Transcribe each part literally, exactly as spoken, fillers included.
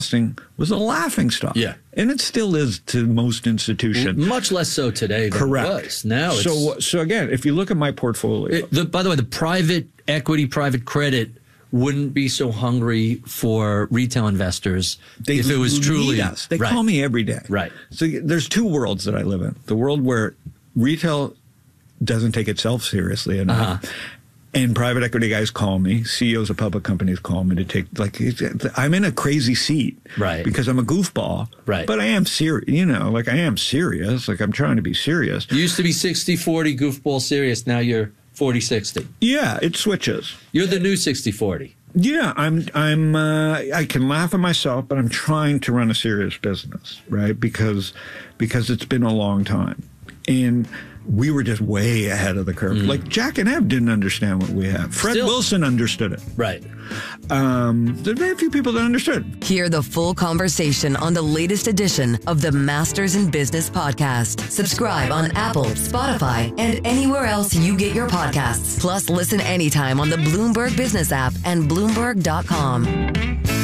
was a laughingstock. Yeah. And it still is to most institutions. Much less so today than Correct. it was. Now it's... So, so again, if you look at my portfolio... It, the, by the way, the private equity, private credit wouldn't be so hungry for retail investors they if it was truly... us. They right. call me every day. Right. So there's two worlds that I live in. The world where retail doesn't take itself seriously enough. Uh-huh. And private equity guys call me, C E Os of public companies call me to take, like, I'm in a crazy seat. Right. Because I'm a goofball. Right. But I am serious, you know, like I am serious. Like I'm trying to be serious. You used to be sixty forty goofball serious. Now you're forty sixty. Yeah, it switches. You're the new sixty forty. Yeah, I'm, I'm, uh, I can laugh at myself, but I'm trying to run a serious business, right? Because, because it's been a long time. And we were just way ahead of the curve. Mm. Like Jack and Ev didn't understand what we have. Fred Still. Wilson understood it. Right. Um, there are very few people that understood. Hear the full conversation on the latest edition of the Masters in Business podcast. Subscribe on Apple, Spotify, and anywhere else you get your podcasts. Plus, listen anytime on the Bloomberg Business app and Bloomberg dot com.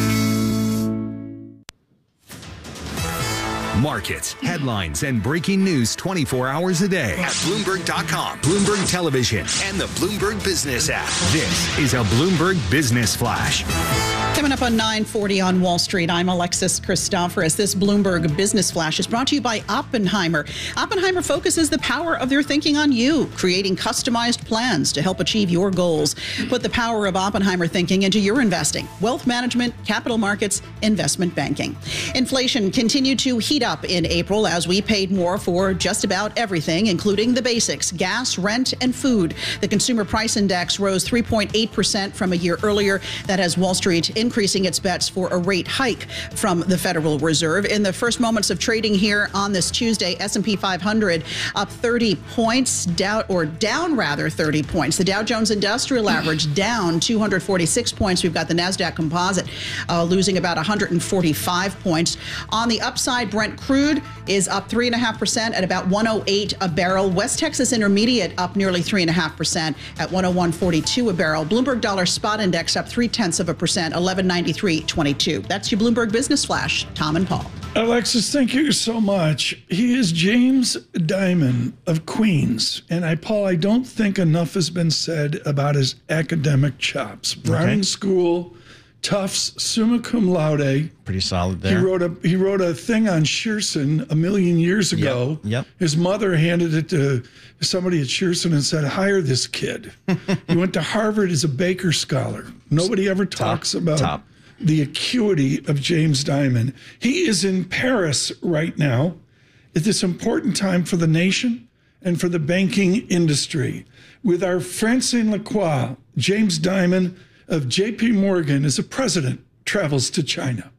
Markets, headlines, and breaking news twenty-four hours a day at Bloomberg dot com, Bloomberg Television, and the Bloomberg Business app. This is a Bloomberg Business Flash. Coming up on nine forty on Wall Street, I'm Alexis Christoforous. This Bloomberg Business Flash is brought to you by Oppenheimer. Oppenheimer focuses the power of their thinking on you, creating customized plans to help achieve your goals. Put the power of Oppenheimer thinking into your investing, wealth management, capital markets, investment banking. Inflation continued to heat up in April as we paid more for just about everything, including the basics, gas, rent, and food. The Consumer Price Index rose three point eight percent from a year earlier. That has Wall Street increasing its bets for a rate hike from the Federal Reserve. In the first moments of trading here on this Tuesday, S and P five hundred up thirty points, down or down rather thirty points. The Dow Jones Industrial Average down two hundred forty-six points. We've got the NASDAQ Composite uh, losing about one hundred forty-five points. On the upside, Brent crude is up three point five percent at about one oh eight a barrel. West Texas Intermediate up nearly three point five percent at one oh one forty-two a barrel. Bloomberg Dollar Spot Index up three tenths of a percent, eleven ninety-three twenty-two. That's your Bloomberg Business Flash. Tom and Paul. Alexis, thank you so much. He is James Dimon of Queens. And I, Paul, I don't think enough has been said about his academic chops. Browning okay. School, Tufts, summa cum laude. Pretty solid there. He wrote a he wrote a thing on Shearson a million years ago. Yep. yep. His mother handed it to somebody at Shearson and said, hire this kid. He went to Harvard as a Baker Scholar. Nobody ever talks top, about top. the acuity of James Dimon. He is in Paris right now at this important time for the nation and for the banking industry. With our Francine Lacroix, James Dimon of J P Morgan as a president travels to China.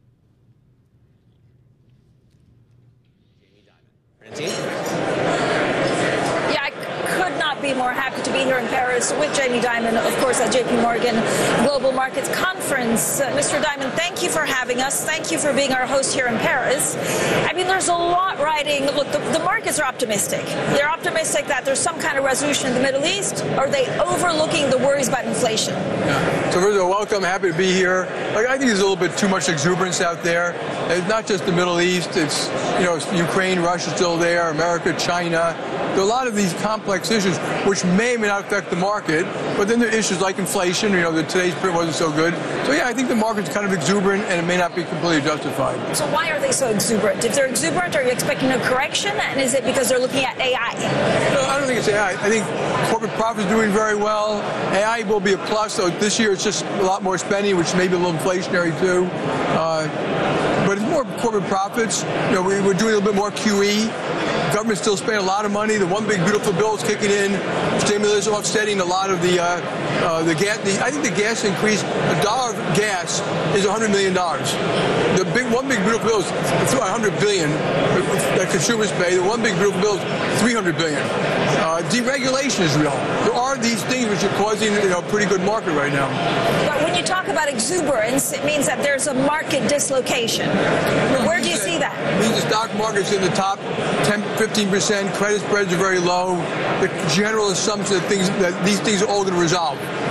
Yeah, I could not be more happy to be here in Paris with Jamie Dimon, of course, at J P Morgan Global Markets Conference. Uh, Mister Dimon, thank you for having us. Thank you for being our host here in Paris. I mean, there's a lot riding. Look, the, the markets are optimistic. They're optimistic that there's some kind of resolution in the Middle East. Are they overlooking the worries about inflation? Yeah. So first of all, welcome. Happy to be here. Like, I think there's a little bit too much exuberance out there. It's not just the Middle East. It's, you know, Ukraine, Russia still there, America, China. There are a lot of these complex issues which may or may not affect the market, but then there are issues like inflation. You know, the, today's print wasn't so good. So, yeah, I think the market's kind of exuberant, and it may not be completely justified. So why are they so exuberant? If they're exuberant, are you expecting a correction? And is it because they're looking at A I? No, I don't think it's A I. I think corporate profit is doing very well. A I will be a plus. So this year it's just a lot more spending, which may be a little inflationary, too. Uh, but it's more corporate profits. You know, we, we're doing a little bit more Q E. Government's still spending a lot of money. The one big beautiful bill is kicking in. Stimulus offsetting a lot of the uh, uh, the gas. The, I think the gas increase, a dollar of gas is one hundred million dollars. The big one big beautiful bill is one hundred billion dollars that consumers pay. The one big beautiful bill is three hundred billion dollars. Uh, deregulation is real. There are these things which are causing, you know, a pretty good market right now. But when you talk about exuberance, it means that there's a market dislocation. No, Where do you see that? It means the stock market's in the top ten, fifteen percent. Credit spreads are very low. The general assumption that things that these things are all going to resolve.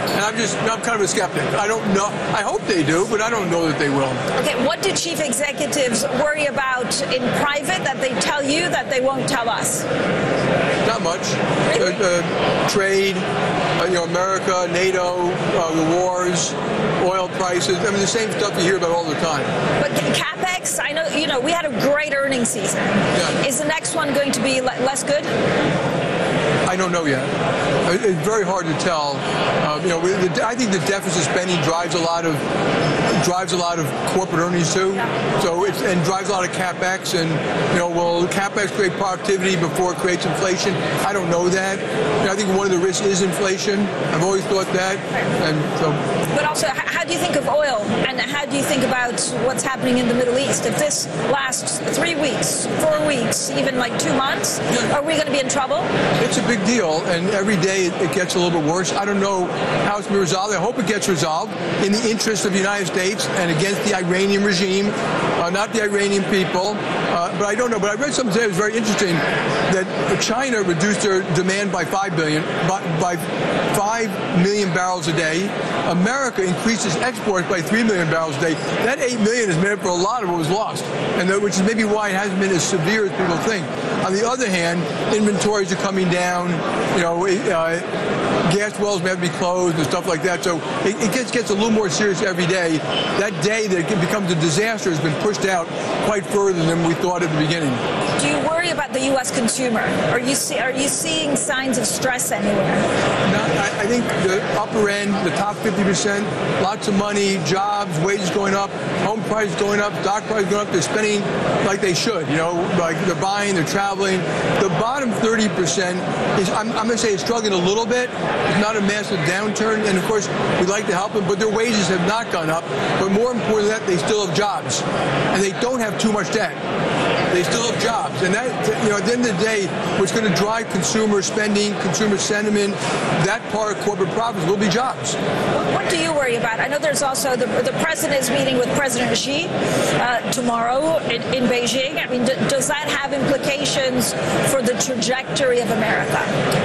And I'm just, I'm kind of a skeptic. I don't know. I hope they do, but I don't know that they will. Okay, what do chief executives worry about in private that they tell you that they won't tell us? Not much. Really? Uh, uh, trade, uh, you know, America, NATO, uh, the wars, oil prices. I mean, the same stuff you hear about all the time. But CapEx, I know, you know, we had a great earnings season. Yeah. Is the next one going to be le- less good? I don't know yet. It's very hard to tell. Uh, you know, the, I think the deficit spending drives a lot of drives a lot of corporate earnings too. Yeah. So it's and drives a lot of capex. And you know, will capex create productivity before it creates inflation? I don't know that. You know, I think one of the risks is inflation. I've always thought that. And so. But also, how do you think of oil, and how do you think about what's happening in the Middle East? If this lasts three weeks, four weeks, even like two months, are we going to be in trouble? It's a big deal, and every day it gets a little bit worse. I don't know how it's going to be resolved. I hope it gets resolved in the interest of the United States and against the Iranian regime, uh, not the Iranian people. Uh, but I don't know. But I read something today that was very interesting, that China reduced their demand by five billion, by, by five million barrels a day. America increased its exports by three million barrels a day. That eight million has made up for a lot of what was lost, and that, which is maybe why it hasn't been as severe as people think. On the other hand, inventories are coming down. You know, uh, gas wells may have to be closed and stuff like that. So it, it gets gets a little more serious every day. That day that it becomes a disaster has been pushed out quite further than we thought at the beginning. Do you worry about the U S consumer? Are you see, are you seeing signs of stress anywhere? No, I, I think the upper end, the top fifty percent, lots of money, jobs, wages going up, home prices going up, stock prices going up. They're spending like they should. You know, like they're buying, they're traveling. The bottom thirty percent is, I'm, I'm going to say, it's struggling a little bit. It's not a massive downturn, and of course, we'd like to help them, but their wages have not gone up. But more important than that, they still have jobs, and they don't have too much debt. They still have jobs, and that, you know, at the end of the day, what's going to drive consumer spending, consumer sentiment, that part of corporate profits will be jobs. What do you worry about? I know there's also the, the president is meeting with President Xi uh, tomorrow in, in Beijing. I mean, d- does that have implications for the trajectory of America?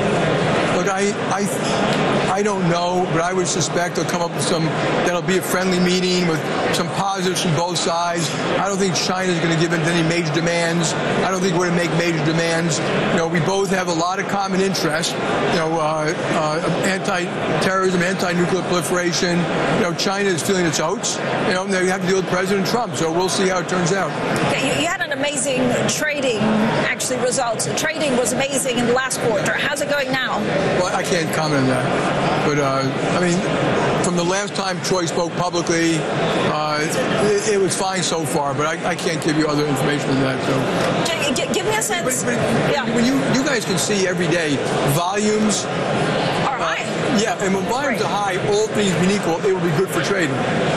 Look, I, I, I don't know, but I would suspect they'll come up with some, that'll be a friendly meeting with some positives from both sides. I don't think China's going to give in to any major demands. I don't think we're going to make major demands. You know, we both have a lot of common interests. You know, uh, uh, anti-terrorism, anti-nuclear proliferation. You know, China is feeling its oats. You know, they have to deal with President Trump, so we'll see how it turns out. Okay, you, you had an amazing trading, actually, results. The trading was amazing in the last quarter. How's it going now? Well, I can't comment on that. But, uh, I mean, from the last time Troy spoke publicly, uh, it, it was fine so far, but I, I can't give you other information than that. So, G- give me a sense. But, but yeah. When you, you guys can see every day, volumes are high. Uh, yeah, and when volumes right. are high, all things being equal, it will be good for trading.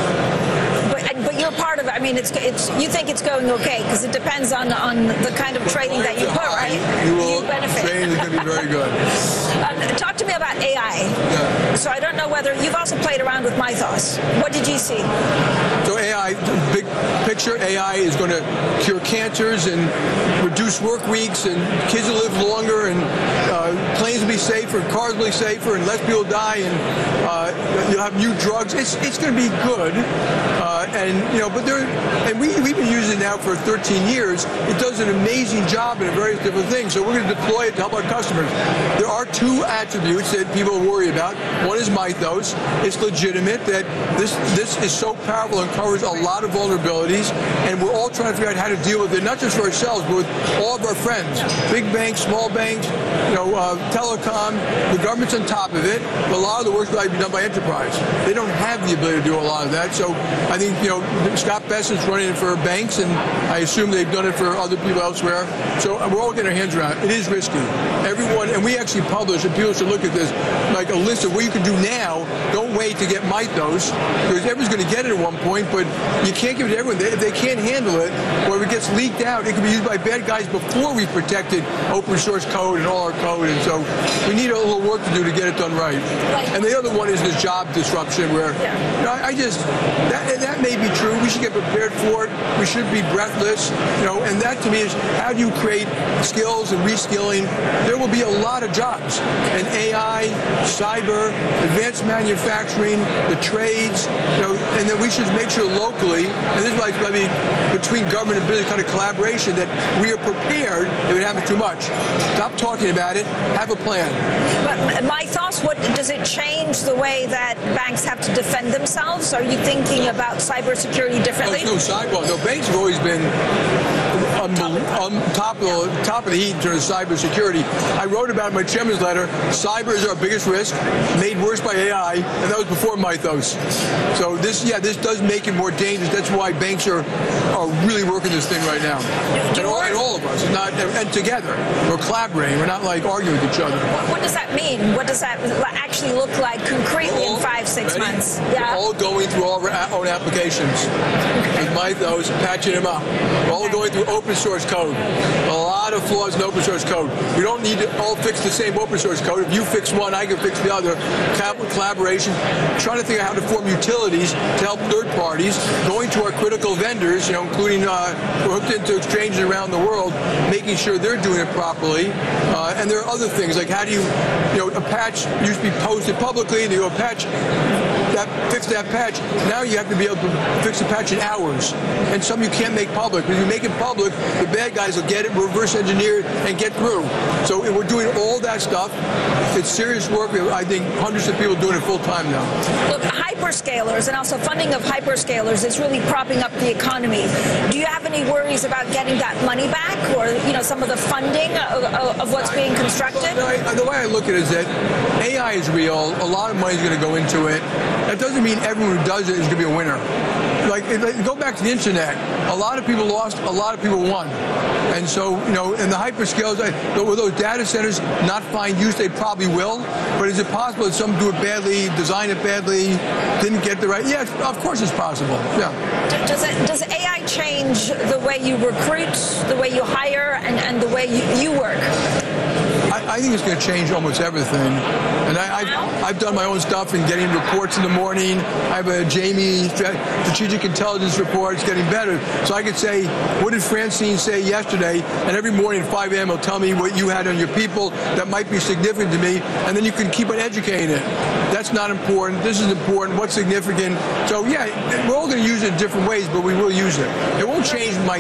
But you're part of it. I mean, it's it's. You think it's going okay because it depends on on the kind of when trading that you put, high, right? You will. You benefit. Trading is going to be very good. um, talk to me about A I. Yeah. So I don't know whether you've also played around with Mythos. What did you see? So A I, big picture, A I is going to cure cancers and reduce work weeks, and kids will live longer, and uh, planes will be safer, and cars will be safer, and less people die, and uh, you'll have new drugs. It's it's going to be good. Uh, and you know, but there, and we we've been using it now for thirteen years. It does an amazing job in various different things. So we're going to deploy it to help our customers. There are two attributes that people worry about. One is Mythos. It's legitimate that this this is so powerful and covers a lot of vulnerabilities, and we're all trying to figure out how to deal with it, not just for ourselves, but with all of our friends, big banks, small banks, you know, uh, telecom. The government's on top of it. But a lot of the work will be done by enterprise. They don't have the ability to do a lot of that. So I think, you know, Scott Bessent's running it for banks, and I assume they've done it for other people elsewhere. So we're all getting our hands around it. It is risky. Everyone, and we actually publish, and people should look at this, like a list of what you can do now. Don't wait to get Mythos, because everyone's going to get it at one point, but you can't give it to everyone. They, if they can't handle it, or if it gets leaked out, it can be used by bad guys before we've protected open source code and all our code. And so we need a little work to do to get it done right. And the other one is this job disruption, where you know, I just, that, that that may be true. We should get prepared for it. We should be breathless, you know, and that to me is how do you create skills and reskilling? There will be a lot of jobs, and A I, cyber, advanced manufacturing, the trades, you know, and then we should make sure locally, and this is like I mean, between government and business kind of collaboration, that we are prepared if it happens too much. Stop talking about it. Have a plan. But my thoughts, what does it change the way that banks have to defend themselves? Are you thinking about cybersecurity differently? No, no cyber. No, banks have always been on um, top of the top of the heat in terms of cybersecurity. I wrote about in my chairman's letter, cyber is our biggest risk, made worse by A I, and that was before Mythos. So this, yeah, this does make it more dangerous. That's why banks are are really working this thing right now, and all, and all of us, and not and together, we're collaborating. We're not like arguing with each other. What, what does that mean? What does that actually look like concretely all, in five, six ready? months? Yeah. We're all going through all our own applications with Mythos, patching them up. We're all going through open source code. A lot of flaws in open source code. We don't need to all fix the same open source code. If you fix one, I can fix the other. Collaboration. Trying to figure out how to form utilities to help third parties. Going to our critical vendors, you know, including uh, we're hooked into exchanges around the world, making sure they're doing it properly. Uh, and there are other things like how do you, you know, a patch used to be posted publicly, and you go patch. That, fix that patch. Now you have to be able to fix the patch in hours. And some you can't make public. When you make it public, the bad guys will get it, reverse engineer it, and get through. So we're doing all that stuff. It's serious work. I think hundreds of people doing it full time now. Look, hyperscalers and also funding of hyperscalers is really propping up the economy. Do you have any worries about getting that money back, or you know some of the funding of, of what's being constructed? Well, I, the way I look at it is that A I is real. A lot of money is going to go into it. That doesn't mean everyone who does it is going to be a winner. Like, go back to the internet. A lot of people lost, a lot of people won. And so, you know, and the hyperscalers, with those data centers not find use, they probably will. But is it possible that some do it badly, design it badly, didn't get the right? Yeah, of course it's possible. Yeah. Does it, does A I change the way you recruit, the way you hire, and, and the way you, you work? I, I think it's going to change almost everything. And I, I've, I've done my own stuff in getting reports in the morning. I have a Jamie strategic intelligence report. It's getting better. So I could say, what did Francine say yesterday? And every morning at five a.m. will tell me what you had on your people that might be significant to me. And then you can keep on educating it. That's not important. This is important. What's significant? So yeah, we're all going to use it in different ways, but we will use it. It won't change my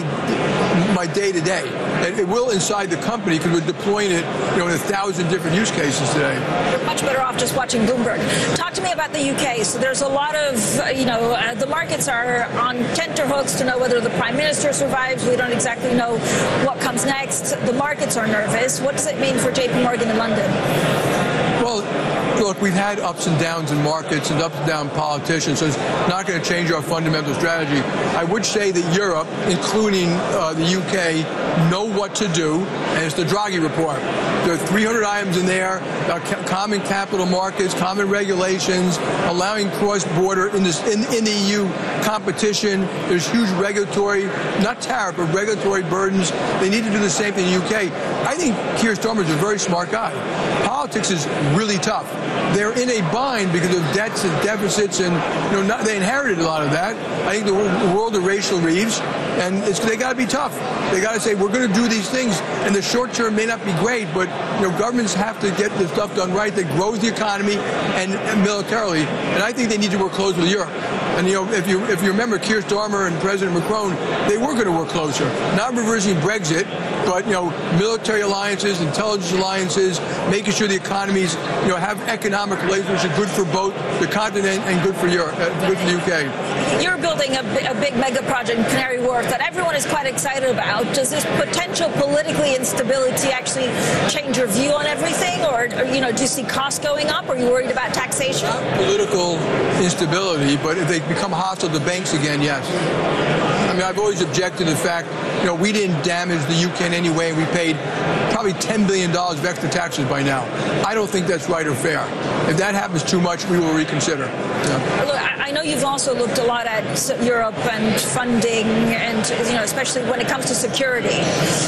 my day to day. It will inside the company because we're deploying it, you know, in a thousand different use cases today. You're much better off just watching Bloomberg. Talk to me about the U K. So there's a lot of, you know, uh, the markets are on tenterhooks to know whether the Prime Minister survives. We don't exactly know what comes next. The markets are nervous. What does it mean for J P Morgan in London? Well, look, we've had ups and downs in markets and ups and downs in politicians, so it's not going to change our fundamental strategy. I would say that Europe, including uh, the U K, know what to do, and it's the Draghi report. There are three hundred items in there, uh, ca- common capital markets, common regulations, allowing cross-border in, this, in, in the E U competition. There's huge regulatory, not tariff, but regulatory burdens. They need to do the same thing in the U K. I think Keir Starmer is a very smart guy. Politics is really tough. They're in a bind because of debts and deficits, and you know not, they inherited a lot of that. I think the, the world of Rachel Reeves, and it's, they got to be tough. They got to say we're going to do these things, and the short term may not be great, but you know governments have to get the stuff done right that grows the economy and, and militarily. And I think they need to work close with Europe. And you know if you if you remember Keir Starmer and President Macron, they were going to work closer, not reversing Brexit, but you know military alliances, intelligence alliances, making sure the economies you know have economic relations which are good for both the continent and good for Europe, uh, good for the U K. You're building a, a big mega project in Canary Wharf that everyone is quite excited about. Does this potential politically instability actually change your view on everything, or, or you know do you see costs going up? Or are you worried about taxation? Not political instability, but if they become hostile to banks again, yes. I mean, I've always objected to the fact, you know, we didn't damage the U K in any way. We paid probably ten billion dollars of extra taxes by now. I don't think that's right or fair. If that happens too much, we will reconsider. Yeah. Look, I know you've also looked a lot at Europe and funding, and you know, especially when it comes to security.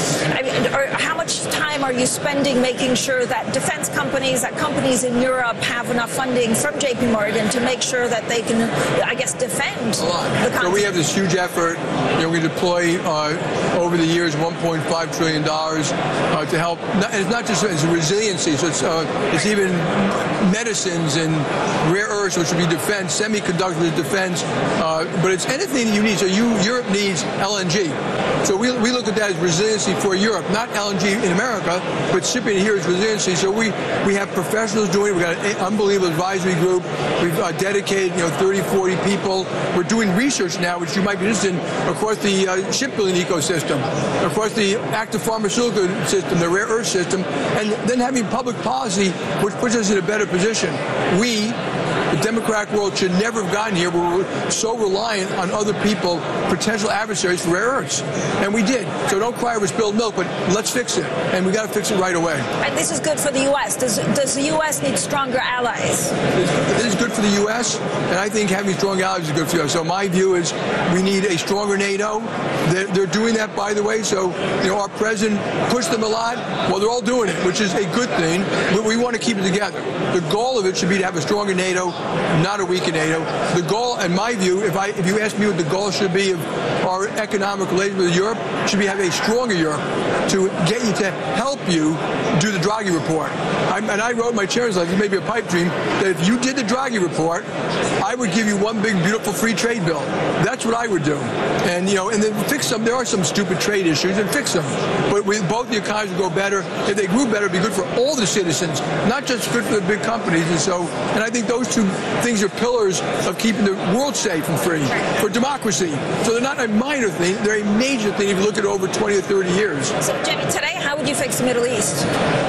I mean, or how much time are you spending making sure that defense companies, that companies in Europe have enough funding from J P Morgan to make sure that they can, I guess, defend a lot. the country? So we have this huge effort. You know, we deploy uh, over the years one point five trillion dollars uh, to help. And it's not just it's resiliency. So it's uh, it's even medicines and rare earths, which would be defense, semiconductors is defense, uh, but it's anything you need. So you Europe needs L N G. So we, we look at that as resiliency for Europe, not L N G in America, but shipping it here is resiliency. So we, we have professionals doing it. We've got an unbelievable advisory group. We've uh, dedicated, you know, thirty, forty people. We're doing research now, which you might be interested in, across the uh, shipbuilding ecosystem, across the active pharmaceutical system, the rare earth system, and then having public policy, which puts us in a better position. We, the democratic world, should never have gotten here where we're so reliant on other people, potential adversaries for rare earths. And we did. So don't cry over spilled milk, but let's fix it. And we got to fix it right away. And this is good for the U S. Does, does the U S need stronger allies? This is good for the U S, and I think having strong allies is good for the U S. So my view is we need a stronger NATO. They're, they're doing that, by the way. So, you know, our president pushed them a lot. Well, they're all doing it, which is a good thing. But we want to keep it together. The goal of it should be to have a stronger NATO, not a weaker NATO. The goal, in my view, if I if you ask me what the goal should be of our economic relations with Europe, should be have a stronger Europe to get you to help you do the Draghi report. I, and I wrote my chairman's letter, maybe a pipe dream, that if you did the Draghi report, I would give you one big, beautiful free trade bill. That's what I would do. And, you know, and then fix some. There are some stupid trade issues, and fix them. But we, both the economies would go better. If they grew better, it'd be good for all the citizens, not just good for the big companies. And so, and I think those two things are pillars of keeping the world safe and free for democracy. So they're not a minor thing. They're a major thing if you look at over twenty or thirty years. So, Jamie, today, how would you fix the Middle East?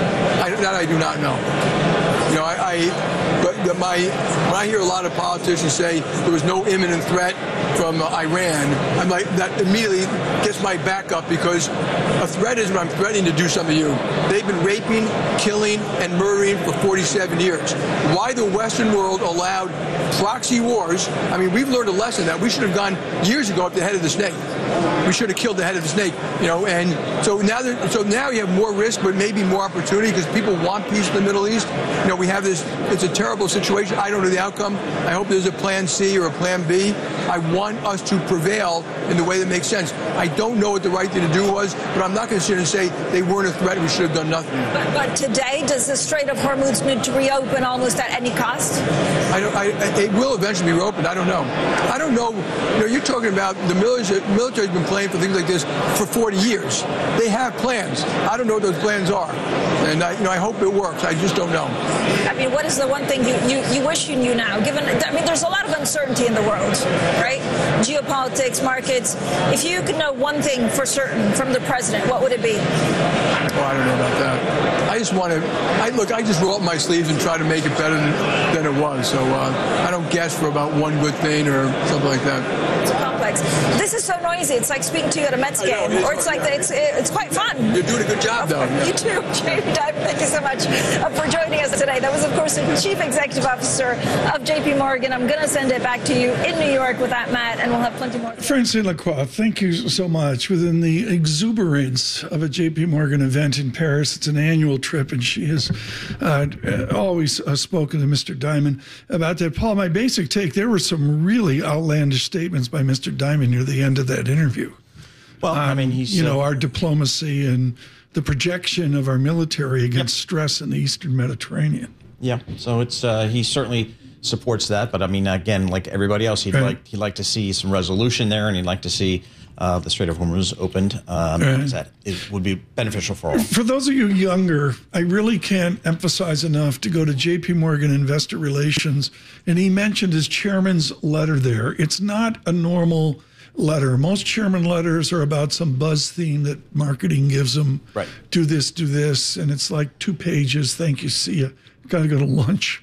I, that I do not know. You know, I, I but my when I hear a lot of politicians say there was no imminent threat from uh, Iran, I'm like, that immediately gets my back up, because a threat is when I'm threatening to do something to you. They've been raping, killing, and murdering for forty-seven years. Why the Western world allowed proxy wars? I mean, we've learned a lesson that we should have gone years ago at the head of the snake. We should have killed the head of the snake, you know. And so now, there, so now you have more risk, but maybe more opportunity, because people want peace in the Middle East. You know, we have this. It's a terrible situation. I don't know the outcome. I hope there's a plan C or a plan B. I want us to prevail in the way that makes sense. I don't know what the right thing to do was, but I'm not going to sit here and say they weren't a threat. We should have done nothing. But, but today, does the Strait of Hormuz need to reopen almost at any cost? I don't. I, it will eventually be reopened. I don't know. I don't know. You know, you're talking about the military. Military's been playing for things like this for forty years. They have plans. I don't know what those plans are, and I, you know, I hope it works. I just don't know. I mean, what is the one thing you, you, you wish you knew now? Given, I mean, there's a lot of uncertainty in the world, right? Geopolitics, markets. If you could know one thing for certain from the president, what would it be? Oh, I don't know about that. I just want to. I look. I just roll up my sleeves and try to make it better than, than it was. So uh, I don't guess for about one good thing or something like that. It's complex. This is so noisy. It's like speaking to you at a Mets game, know, or it's like it's it's quite fun. You're doing a good job, though. Yeah. You too, Jamie Dimon. Thank you so much for joining us today. That was, of course, the Chief Executive Officer of J P Morgan. I'm going to send it back to you in New York with that, Matt, and we'll have plenty more. Francine Lacroix, thank you so much. Within the exuberance of a J P Morgan event in Paris, it's an annual trip, and she has uh, always uh, spoken to Mister Dimon about that. Paul, my basic take, there were some really outlandish statements by Mister Dimon near the end of that interview. Well, um, I mean, he's... You know, uh, our diplomacy and the projection of our military against yep. stress in the Eastern Mediterranean. Yeah, so it's uh, he certainly supports that, but I mean, again, like everybody else, he'd right. like he'd like to see some resolution there, and he'd like to see uh, the Strait of Hormuz opened. Um, right. That it would be beneficial for all. For those of you younger, I really can't emphasize enough to go to J P Morgan Investor Relations, and he mentioned his chairman's letter there. It's not a normal letter. Most chairman letters are about some buzz theme that marketing gives them. Right. Do this, do this, and it's like two pages. Thank you. See you. Got to go to lunch.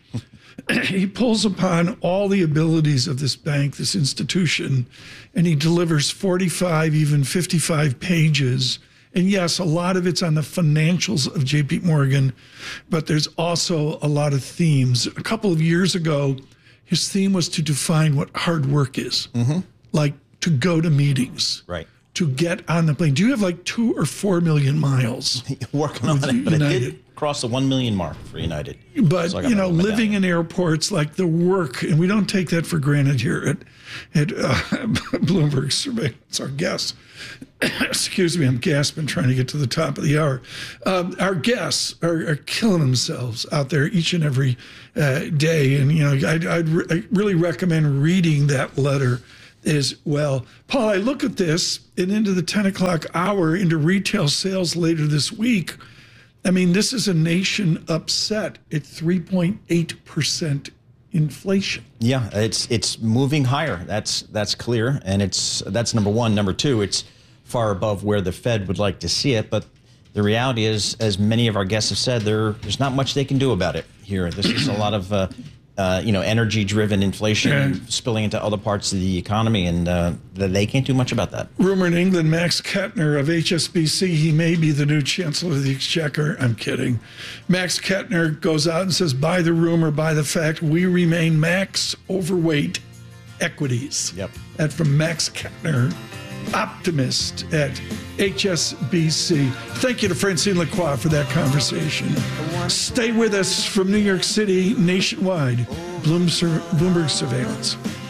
He pulls upon all the abilities of this bank, this institution, and he delivers forty-five, even fifty-five pages And yes, a lot of it's on the financials of J P Morgan, but there's also a lot of themes. A couple of years ago, his theme was to define what hard work is, mm-hmm. like to go to meetings, right? To get on the plane. Do you have like two or four million miles? Working on it, but United? It did cross the one million mark for United. But, so you know, living in airports, like the work, and we don't take that for granted here at, at uh, Bloomberg Surveillance, our guests. Excuse me, I'm gasping trying to get to the top of the hour. Um, our guests are, are killing themselves out there each and every uh, day. And, you know, I'd, I'd re- I really recommend reading that letter as well. Paul, I look at this and into the ten o'clock hour, into retail sales later this week. I mean, this is a nation upset at three point eight percent inflation. Yeah, it's it's moving higher. That's that's clear, and it's that's number one. Number two, it's far above where the Fed would like to see it. But the reality is, as many of our guests have said, there there's not much they can do about it here. This is a lot of uh, uh, you know energy-driven inflation yeah. spilling into other parts of the economy, and uh, they can't do much about that. Rumor in England, Max Kettner of H S B C, he may be the new Chancellor of the Exchequer. I'm kidding. Max Kettner goes out and says, by the rumor, by the fact, we remain max overweight equities. Yep. That from Max Kettner, optimist at H S B C. Thank you to Francine Lacroix for that conversation. Stay with us from New York City nationwide. Bloomberg Surveillance.